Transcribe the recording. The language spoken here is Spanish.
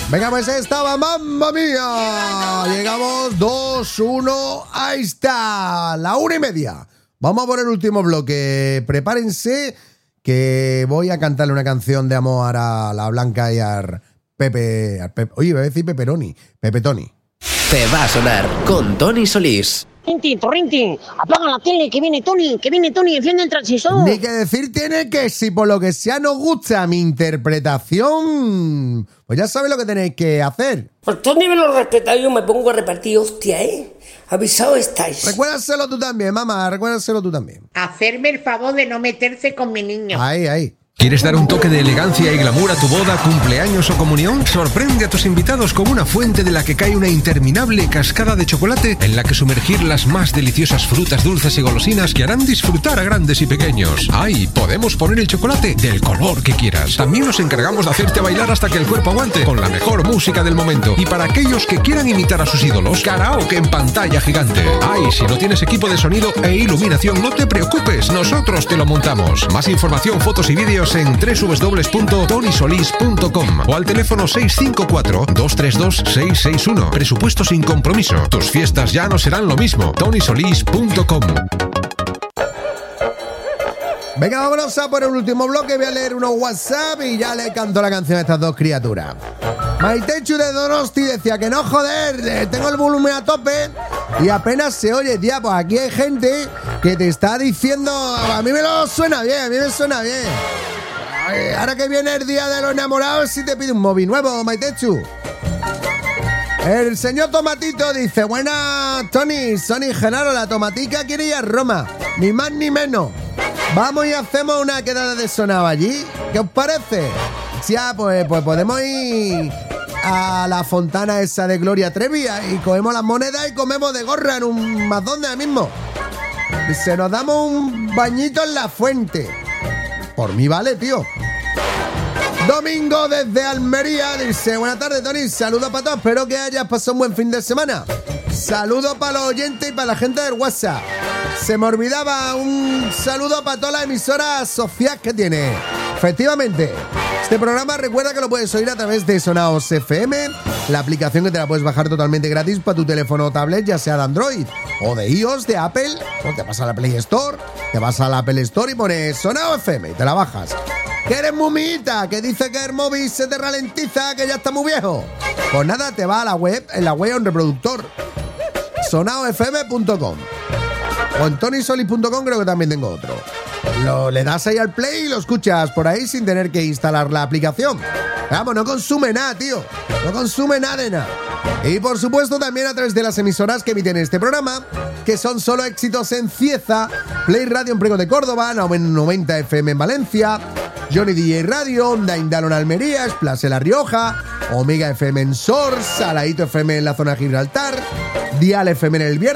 Venga, pues estaba, mamma mía. Llegamos 2-1. Ahí está, la 1:30. Vamos a por el último bloque. Prepárense que voy a cantarle una canción de amor a la Blanca y a Pepe. Oye, voy a decir Pepperoni. Pepe Tony. Te va a sonar con Tony Solís. Rintin, apaga la tele, que viene Tony, enciende el transistor. Ni que decir tiene que si por lo que sea nos gusta mi interpretación, pues ya sabéis lo que tenéis que hacer. Por todos niveles lo respetáis, yo me pongo a repartir hostia, Avisado estáis. Recuérdaselo tú también, mamá, recuérdaselo tú también. Hacerme el favor de no meterse con mi niño. Ahí. ¿Quieres dar un toque de elegancia y glamour a tu boda, cumpleaños o comunión? Sorprende a tus invitados con una fuente de la que cae una interminable cascada de chocolate en la que sumergir las más deliciosas frutas dulces y golosinas que harán disfrutar a grandes y pequeños. ¡Ay! Podemos poner el chocolate del color que quieras. También nos encargamos de hacerte bailar hasta que el cuerpo aguante con la mejor música del momento. Y para aquellos que quieran imitar a sus ídolos, karaoke en pantalla gigante. ¡Ay! Si no tienes equipo de sonido e iluminación, no te preocupes, nosotros te lo montamos. Más información, fotos y vídeos en www.tonysolis.com o al teléfono 654-232-661. Presupuesto sin compromiso. Tus fiestas ya no serán lo mismo. tonysolis.com. Venga, vámonos a por el último bloque. Voy a leer unos WhatsApp y ya le canto la canción a estas dos criaturas. Maitechu de Donosti decía que no, joder, tengo el volumen a tope y apenas se oye, tía. Pues aquí hay gente que te está diciendo, a mí me suena bien. Ahora que viene el día de los enamorados, si te pide un móvil nuevo, Maitechu. El señor Tomatito dice, buenas, Tony, Genaro, la tomatica quiere ir a Roma, ni más ni menos. Vamos y hacemos una quedada de sonado allí. ¿Qué os parece? Ya, pues podemos ir a la fontana esa de Gloria Trevi y cogemos las monedas y comemos de gorra en un McDonald's ahí mismo. Y se nos damos un bañito en la fuente. Por mí vale, tío. Domingo desde Almería dice, buenas tardes, Tony, saludos para todos, espero que hayas pasado un buen fin de semana. Saludos para los oyentes y para la gente del WhatsApp. Se me olvidaba un saludo para todas las emisoras sociales que tiene. Efectivamente, este programa recuerda que lo puedes oír a través de Sonaos FM, la aplicación que te la puedes bajar totalmente gratis para tu teléfono o tablet, ya sea de Android o de iOS, de Apple, o te vas a la Play Store, te vas a la Apple Store y pones Sonaos FM y te la bajas. ¿Que eres mumita? ¿Que dice que el móvil se te ralentiza, que ya está muy viejo? Pues nada, te va a la web, en la web a un reproductor, sonaofm.com. O en tonysolis.com creo que también tengo otro. Le das ahí al play y lo escuchas por ahí sin tener que instalar la aplicación. Vamos, no consume nada, tío. No consume nada de nada. Y por supuesto también a través de las emisoras que emiten este programa, que son Solo Éxitos en Cieza, Play Radio en Priego de Córdoba, 90 FM en Valencia, Johnny DJ Radio, Onda Indalo en Almería, Splash en La Rioja, Omega FM en Sors, Saladito FM en la zona de Gibraltar, Dial FM en El Bierzo,